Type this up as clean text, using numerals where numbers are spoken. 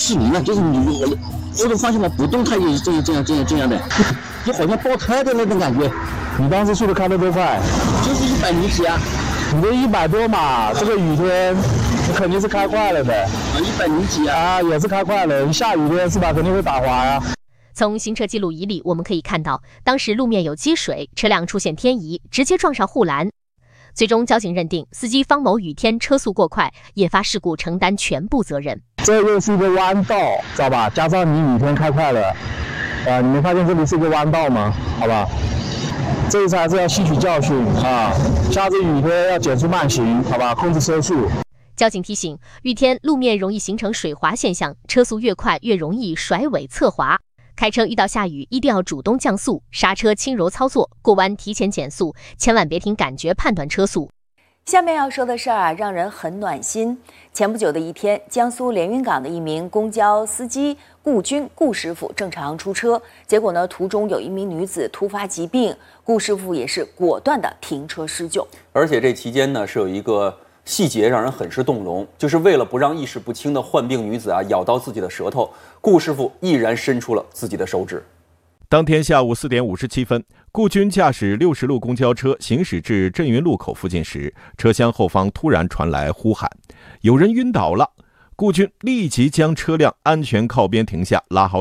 失灵了，就是你或者方向盘不动，它也是这样的，就好像爆胎的那种感觉。 你当时速度开得多快？ 就是100米几啊。 你都100多码，这个雨天你肯定是开快了的。 100米几啊， 也是开快了。你下雨天是吧，肯定会打滑呀。 从行车记录仪里我们可以看到，当时路面有积水，车辆出现偏移，直接撞上护栏。最终交警认定司机方某雨天车速过快，引发事故承担全部责任。 这又是一个弯道，知道吧？加上你雨天开快了，你没发现这里是一个弯道吗？好吧，这一次还是要吸取教训啊！下次雨天要减速慢行，好吧，控制车速。 交警提醒，雨天路面容易形成水滑现象，车速越快越容易甩尾侧滑。开车遇到下雨，一定要主动降速，刹车轻柔操作，过弯提前减速，千万别凭感觉判断车速。 下面要说的事儿让人很暖心。前不久的一天，江苏连云港的一名公交司机顾师傅正常出车，结果呢，途中有一名女子突发疾病，顾师傅也是果断的停车施救。 而且这期间呢，是有一个细节让人很是动容，就是为了不让意识不清的患病女子咬到自己的舌头，顾师傅毅然伸出了自己的手指。 当天下午4点57分，顾军驾驶60路公交车行驶至镇云路口附近时，车厢后方突然传来呼喊：“有人晕倒了！”顾军立即将车辆安全靠边停下，拉好